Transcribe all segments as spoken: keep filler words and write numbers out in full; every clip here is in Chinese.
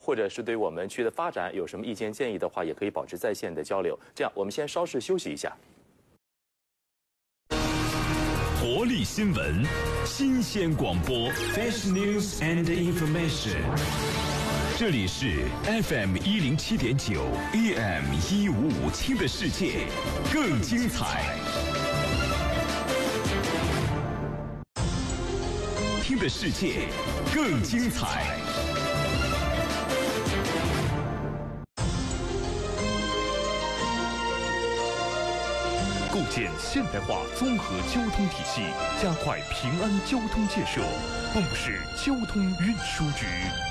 或者是对我们区的发展有什么意见建议的话，也可以保持在线的交流。这样，我们先稍事休息一下。 活力新闻，新鲜广播 ，Fresh News and Information。 这里是 F M 一零七点九 A M 一五五七的世界，更精彩。听的世界更精彩。构建现代化综合交通体系，加快平安交通建设。蚌埠市交通运输局。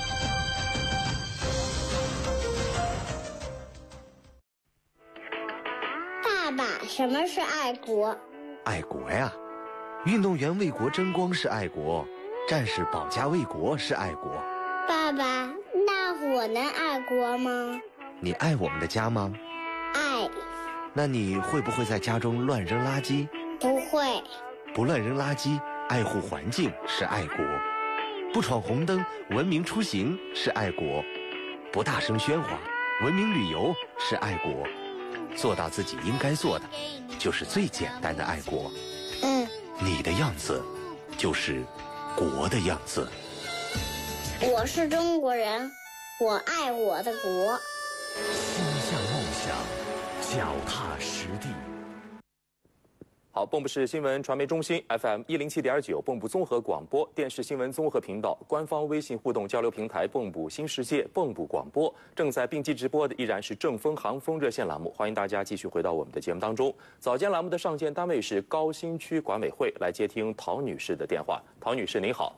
爸爸，什么是爱国？ 爱国呀，运动员为国争光是爱国，战士保家卫国是爱国。 爸爸，那我能爱国吗？ 你爱我们的家吗？ 爱。 那你会不会在家中乱扔垃圾？ 不会。 不乱扔垃圾，爱护环境是爱国。不闯红灯，文明出行是爱国。不大声喧哗，文明旅游是爱国。做到自己应该做的，就是最简单的爱国。 嗯， 你的样子，就是国的样子。 我是中国人，我爱我的国。 心向梦想，脚踏实地。 好，蚌埠市新闻传媒中心 F M 一零七点九，蚌埠综合广播电视新闻综合频道官方微信互动交流平台蚌埠新世界蚌埠广播，正在并机直播的依然是正风航风热线栏目，欢迎大家继续回到我们的节目当中。早间栏目的上线单位是高新区管委会，来接听陶女士的电话。陶女士您好。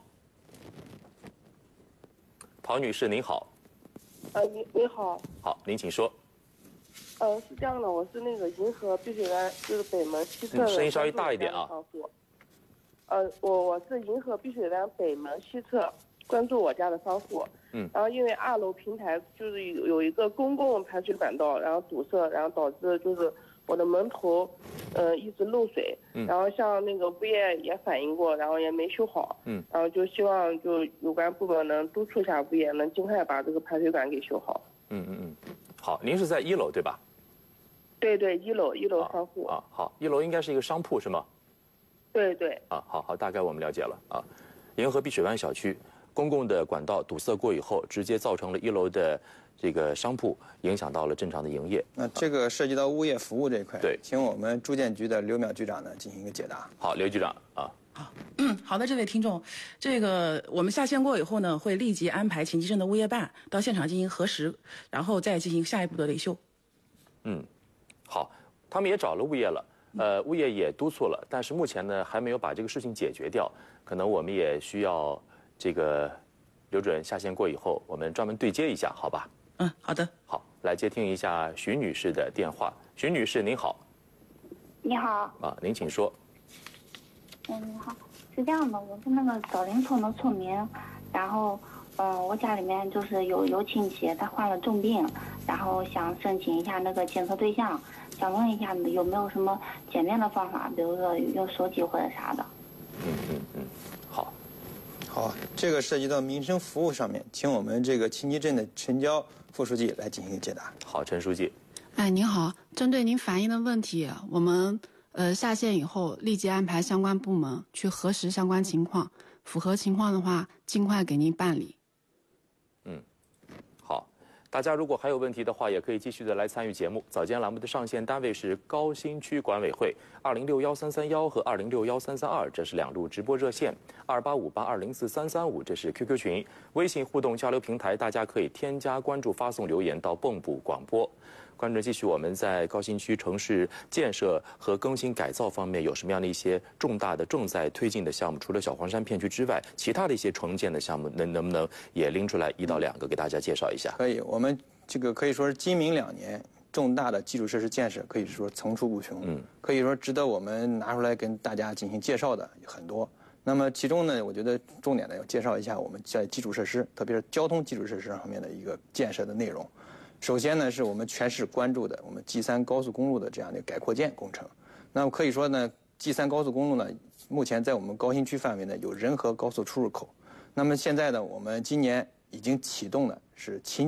陶女士您好。 呃，你你好。 好，您请说。 呃，是这样的，我是那个银河碧水园，就是北门西侧的。 声音稍微大一点啊。 呃，我我是银河碧水园北门西侧关注我家的商户。嗯。然后因为二楼平台就是有有一个公共排水管道，然后堵塞，然后导致就是我的门头，呃，一直漏水。嗯。然后像那个物业也反映过，然后也没修好。嗯。然后就希望就有关部门能督促一下物业，能尽快把这个排水管给修好。 嗯嗯嗯。好，您是在一楼对吧？ 对对，一楼一楼商户啊，好，一楼应该是一个商铺是吗？ 对对啊，好好，大概我们了解了啊。银河碧水湾小区公共的管道堵塞过以后，直接造成了一楼的这个商铺影响到了正常的营业。 那这个涉及到物业服务这一块， 对， 请我们住建局的刘淼局长呢进行一个解答。 好，刘局长啊。 好，嗯，好的，这位听众，这个我们下线过以后呢，会立即安排秦集镇的物业办到现场进行核实，然后再进行下一步的维修。 嗯，好。他们也找了物业了，呃，物业也督促了，但是目前呢还没有把这个事情解决掉，可能我们也需要这个刘主任下线过以后，我们专门对接一下，好吧？ 嗯，好的。 好，来接听一下徐女士的电话。徐女士您好。 你好。 啊，您请说。 嗯，你好，是这样的，我是那个枣林村的村民，然后。嗯，我家里面就是有有亲戚，他患了重病，然后想申请一下那个检测对象，想问一下有没有什么简便的方法，比如说用手机或者啥的。 嗯嗯嗯，好， 好，这个涉及到民生服务上面，请我们这个秦集镇的陈娇副书记来进行解答。 好，陈书记。 哎，您好，针对您反映的问题，我们呃下线以后立即安排相关部门去核实相关情况，符合情况的话，尽快给您办理。 嗯，好，大家如果还有问题的话，也可以继续的来参与节目。早间栏目的上线单位是高新区管委会二零六幺三三幺和二零六幺三三二，这是两路直播热线；二八五八二零四三三五，这是 Q Q 群。微信互动交流平台，大家可以添加关注、发送留言到蚌埠广播。观众继续，我们在高新区城市建设和更新改造方面有什么样的一些重大的正在推进的项目？除了小黄山片区之外，其他的一些城建的项目，能能不能也拎出来一到两个给大家介绍一下？ 可以，我们这个可以说是今明两年重大的基础设施建设，可以说层出不穷。嗯，可以说值得我们拿出来跟大家进行介绍的很多。那么其中呢，我觉得重点的要介绍一下我们在基础设施，特别是交通基础设施上面的一个建设的内容。首先呢，是我们全市关注的我们 G 三高速公路的这样的改扩建工程。那么可以说呢 ，G 三高速公路呢，目前在我们高新区范围呢有仁和高速出入口。那么现在呢，我们今年已经启动的是秦